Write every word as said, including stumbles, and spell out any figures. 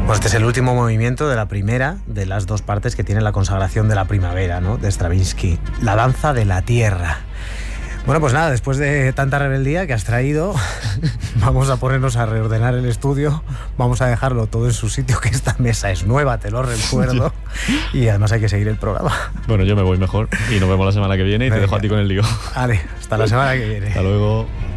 Pues este es el último movimiento de la primera de las dos partes que tiene la consagración de la primavera, ¿no?, de Stravinsky, la danza de la tierra. Bueno, pues nada, después de tanta rebeldía que has traído, vamos a ponernos a reordenar el estudio, vamos a dejarlo todo en su sitio, que esta mesa es nueva, te lo recuerdo, y además hay que seguir el programa. Bueno, yo me voy mejor y nos vemos la semana que viene y Venga. Te dejo a ti con el lío. Vale, hasta la semana que viene. Hasta luego.